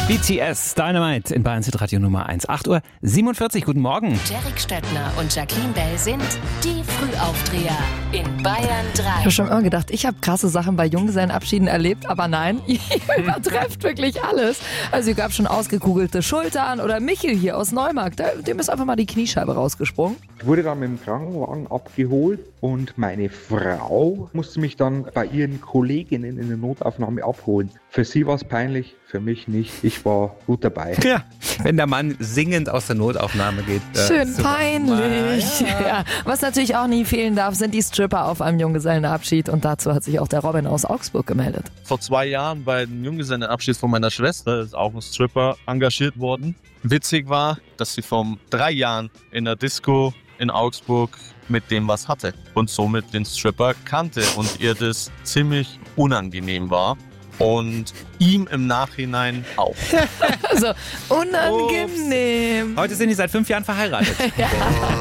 BTS, Dynamite in Bayern Radio Nummer 1. 8:47 Uhr, guten Morgen. Derek Stettner und Jacqueline Bell sind die Frühaufdreher in Bayern 3. Ich habe schon immer gedacht, ich habe krasse Sachen bei Junggesellenabschieden erlebt, aber nein, ihr übertrefft wirklich alles. Also ihr gab schon ausgekugelte Schultern oder Michel hier aus Neumarkt, dem ist einfach mal die Kniescheibe rausgesprungen. Ich wurde dann mit dem Krankenwagen abgeholt und meine Frau musste mich dann bei ihren Kolleginnen in der Notaufnahme abholen. Für sie war es peinlich, für mich nicht. Ich war gut dabei. Ja, wenn der Mann singend aus der Notaufnahme geht. Schön super. peinlich. Ja. Was natürlich auch nie fehlen darf, sind die Stripper auf einem Junggesellenabschied. Und dazu hat sich auch der Robin aus Augsburg gemeldet. Vor 2 Jahren bei dem Junggesellenabschied von meiner Schwester ist auch ein Stripper engagiert worden. Witzig war, dass sie vor 3 Jahren in der Disco in Augsburg mit dem was hatte und somit den Stripper kannte und ihr das ziemlich unangenehm war. Und ihm im Nachhinein auch. Also unangenehm. Heute sind die seit 5 Jahren verheiratet. Ja.